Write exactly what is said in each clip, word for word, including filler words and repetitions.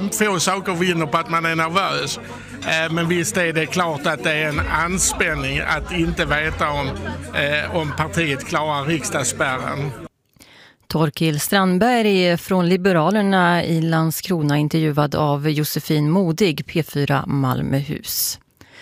få saker vinner på att man är nervös. Men visst är det klart att det är en anspänning att inte veta om, om partiet klarar riksdagsspärren. Torkild Strandberg från Liberalerna i Landskrona, intervjuad av Josefin Modig, P fyra Malmöhus.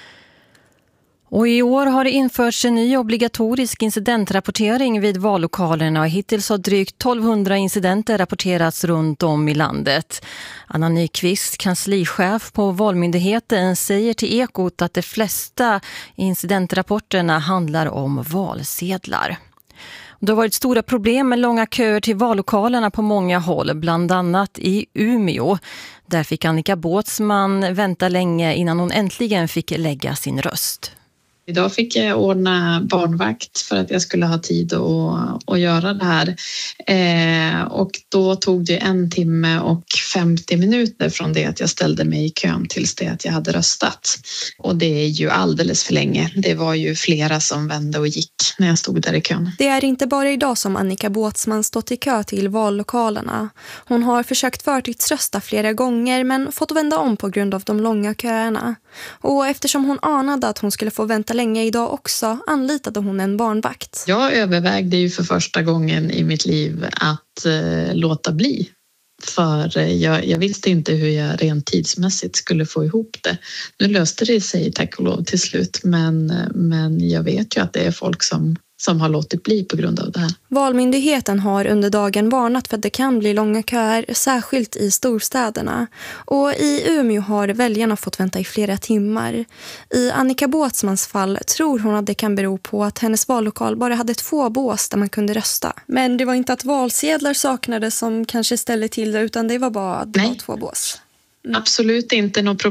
Och i år har det införts en ny obligatorisk incidentrapportering vid vallokalerna och hittills har drygt tolvhundra incidenter rapporterats runt om i landet. Anna Nyqvist, kanslichef på Valmyndigheten, säger till Ekot att de flesta incidentrapporterna handlar om valsedlar. Det har varit stora problem med långa köer till vallokalerna på många håll, bland annat i Umeå. Där fick Annika Båtsman vänta länge innan hon äntligen fick lägga sin röst. Idag fick jag ordna barnvakt för att jag skulle ha tid att, att göra det här. Eh, och då tog det en timme och femtio minuter från det att jag ställde mig i kön tills det att jag hade röstat. Och det är ju alldeles för länge. Det var ju flera som vände och gick när jag stod där i kön. Det är inte bara idag som Annika Båtsman stått i kö till vallokalerna. Hon har försökt förtidsrösta flera gånger men fått vända om på grund av de långa köerna. Och eftersom hon anade att hon skulle få vänta länge idag också anlitade hon en barnvakt. Jag övervägde ju för första gången i mitt liv att eh, låta bli. För jag, jag visste inte hur jag rent tidsmässigt skulle få ihop det. Nu löste det sig tack och lov till slut. Men, men jag vet ju att det är folk som, som har låtit bli på grund av det här. Valmyndigheten har under dagen varnat för att det kan bli långa köer, särskilt i storstäderna. Och i Umeå har väljarna fått vänta i flera timmar. I Annika Båtsmans fall tror hon att det kan bero på att hennes vallokal bara hade två bås där man kunde rösta. Men det var inte att valsedlar saknades som kanske ställde till det, utan det var bara att det var två bås. Mm. Absolut inte något problem.